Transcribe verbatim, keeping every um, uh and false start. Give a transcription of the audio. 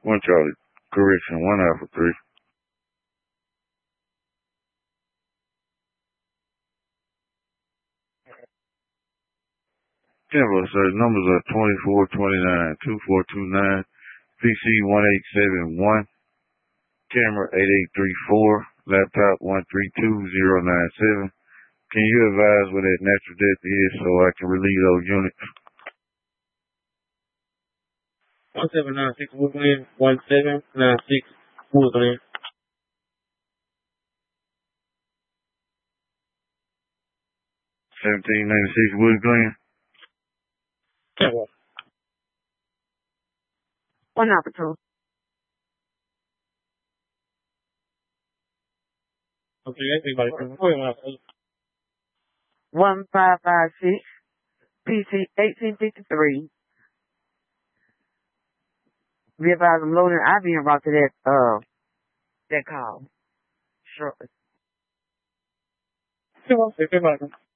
One Charlie. Correction. One Alpha three. Camera, sir. Numbers are twenty-four twenty-nine, two four two nine, P C one eight seven one, camera eight eight three four, laptop one three two zero nine seven. Can you advise where that natural death is so I can relieve those units? one seven nine six Woodland, one seven nine six Woodland. seventeen ninety-six Wood Glen. Camera. One Alpha two. Okay, everybody. One five five six, P C eighteen fifty-three. Be advised I'm loading. I'll be en route to that, uh, that call shortly. Come on, everybody.